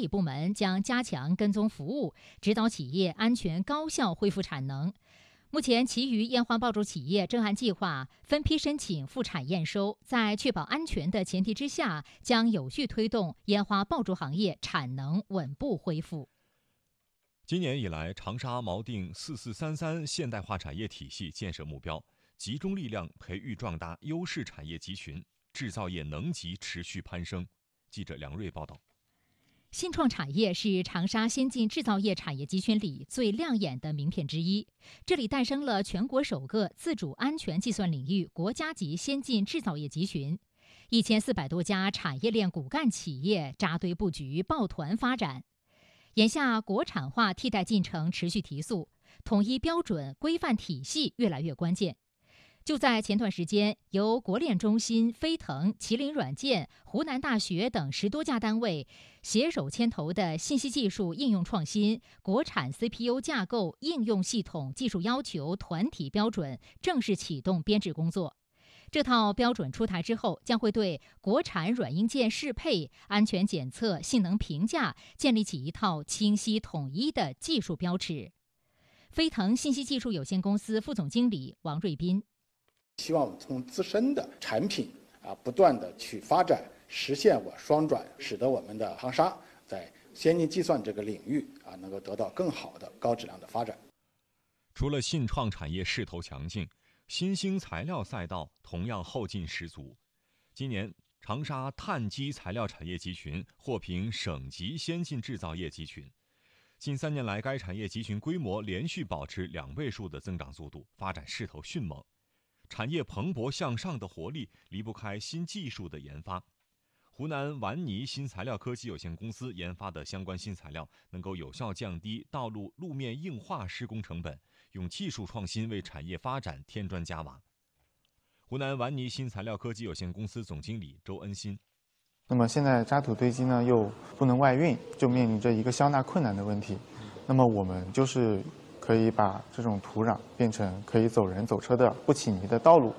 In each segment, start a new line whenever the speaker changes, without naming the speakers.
理部门将加强跟踪服务，指导企业安全高效恢复产能。目前，其余烟花爆竹企业正按计划分批申请复产验收，在确保安全的前提之下，将有序推动烟花爆竹行业产能稳步恢复。
今年以来，长沙锚定4433现代化产业体系建设目标，集中力量培育壮大优势产业集群，制造业能级持续攀升。记者梁瑞报道。
信创产业是长沙先进制造业产业集群里最亮眼的名片之一。这里诞生了全国首个自主安全计算领域国家级先进制造业集群，1400多家产业链骨干企业扎堆布局，抱团发展。眼下，国产化替代进程持续提速，统一标准规范体系越来越关键。就在前段时间，由国链中心、飞腾、麒麟软件、湖南大学等10多家单位携手牵头的信息技术应用创新国产 CPU 架构应用系统技术要求团体标准正式启动编制工作。这套标准出台之后，将会对国产软硬件适配、安全检测、性能评价建立起一套清晰统一的技术标尺。飞腾信息技术有限公司副总经理王瑞斌。
希望我们从自身的产品不断的去发展，实现双转，使得我们的长沙在先进计算这个领域能够得到更好的高质量的发展。
除了信创产业势头强劲，新兴材料赛道同样后劲十足。今年，长沙碳基材料产业集群获评省级先进制造业集群。近3年来，该产业集群规模连续保持2位数的增长速度，发展势头迅猛。产业蓬勃向上的活力离不开新技术的研发。湖南完泥新材料科技有限公司研发的相关新材料，能够有效降低道路路面硬化施工成本，用技术创新为产业发展添砖加瓦。湖南完泥新材料科技有限公司总经理周恩新。
那么现在渣土堆积呢又不能外运，就面临着一个消纳困难的问题。那么我们就是可以把这种土壤变成可以走人走车的不起泥的道路。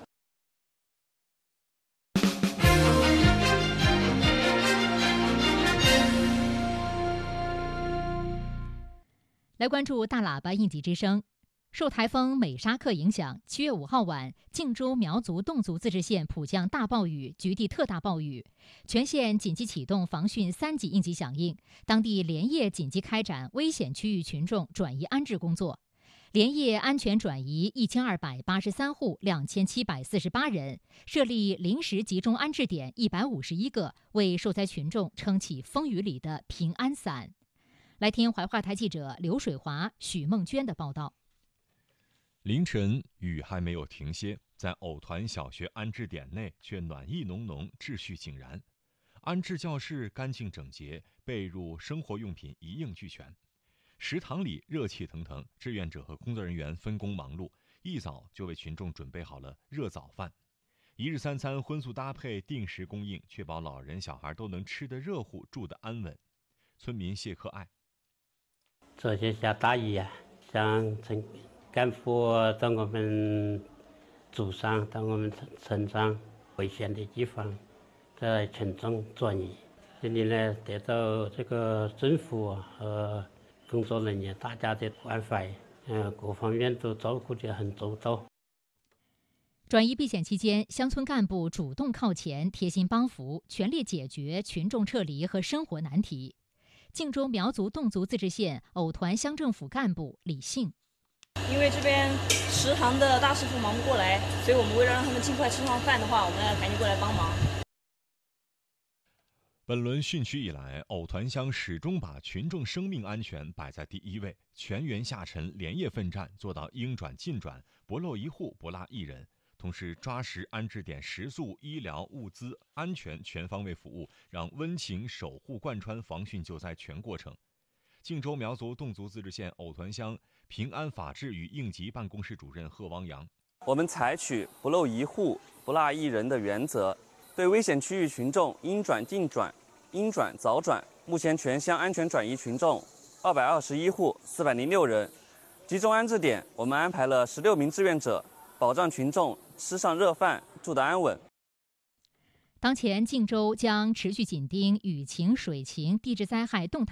来关注大喇叭应急之声。受台风美沙克影响，7月5号晚，靖州苗族侗族自治县普降大暴雨，局地特大暴雨，全县紧急启动防汛3级应急响应，当地连夜紧急开展危险区域群众转移安置工作，连夜安全转移1283户2748人，设立临时集中安置点151个，为受灾群众撑起风雨里的平安伞。来听怀化台记者刘水华、许梦娟的报道。
凌晨，雨还没有停歇，在藕团小学安置点内却暖意浓浓，秩序井然。安置教室干净整洁，被褥生活用品一应俱全。食堂里热气腾腾，志愿者和工作人员分工忙碌，一早就为群众准备好了热早饭。1日3餐荤素搭配，定时供应，确保老人小孩都能吃得热乎，住得安稳。村民谢克爱。
这些下大雨像干部到我们组上，到我们村上危险的地方，在群众转移。这里呢，得到这个政府和工作人员大家的关怀，各方面都照顾得很周到。
转移避险期间，乡村干部主动靠前，贴心帮扶，全力解决群众撤离和生活难题。靖州苗族侗族自治县藕团乡政府干部李信。
因为这边食堂的大师傅忙不过来，所以我们为了让他们尽快吃上饭的话，我们要赶紧过来帮忙。
本轮汛区以来，藕团乡始终把群众生命安全摆在第一位，全员下沉，连夜奋战，做到应转尽转，不漏一户，不落一人。同时抓实安置点食宿、医疗、物资安全全方位服务，让温情守护贯穿防汛救灾全过程。靖州苗族侗族自治县藕团乡平安法治与应急办公室主任贺汪洋。
我们采取不漏一户、不落一人的原则，对危险区域群众应转尽转、应转早转。目前全乡安全转移群众221户406人，集中安置点我们安排了16名志愿者，保障群众吃上热饭，住得安稳。
当前，靖州将持续紧盯雨情、水情、地质灾害动态